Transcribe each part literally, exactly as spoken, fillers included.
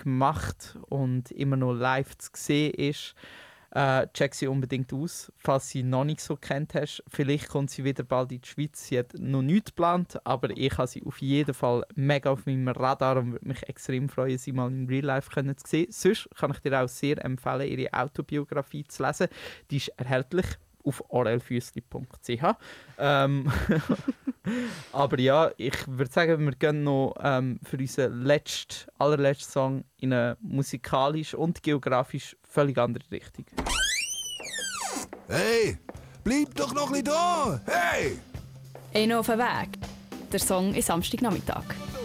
gemacht und immer noch live zu sehen ist. Äh, check sie unbedingt aus, falls sie noch nicht so kennt hast. Vielleicht kommt sie wieder bald in die Schweiz. Sie hat noch nichts geplant, aber ich habe sie auf jeden Fall mega auf meinem Radar und würde mich extrem freuen, sie mal in Real Life können zu sehen. Sonst kann ich dir auch sehr empfehlen, ihre Autobiografie zu lesen. Die ist erhältlich auf orelfüssli punkt c h. Ähm, aber ja, ich würde sagen, wir gehen noch ähm, für unseren letzten, allerletzten Song in eine musikalisch und geografisch völlig andere Richtung. Hey, bleib doch noch nicht da! Hey! «Eh noch auf den Weg». Der Song ist Samstagnachmittag.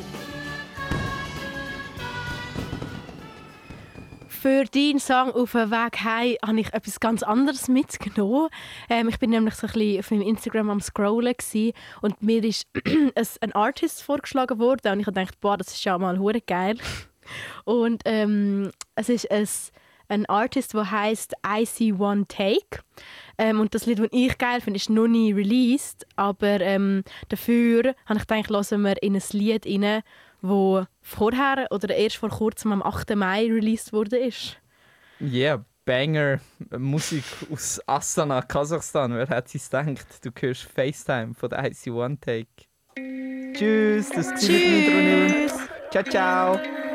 Für deinen Song «Auf den Weg heim» habe ich etwas ganz anderes mitgenommen. Ähm, ich bin nämlich so ein bisschen auf meinem Instagram am Scrollen gewesen, und mir ist ein Artist vorgeschlagen worden und ich habe gedacht, boah, das ist ja mal hure geil. Und ähm, es ist ein, ein Artist, der heißt I See One Take. Ähm, und das Lied, das ich geil finde, ist noch nie released, aber ähm, dafür habe ich gedacht, hören wir in ein Lied rein, wo vorher oder erst vor kurzem am achten Mai released wurde ist. Yeah, Banger, Musik aus Astana, Kasachstan. Wer hätte es gedacht? Du hörst FaceTime von der I C One Take. Tschüss, das war mit Ronil. Ciao, ciao.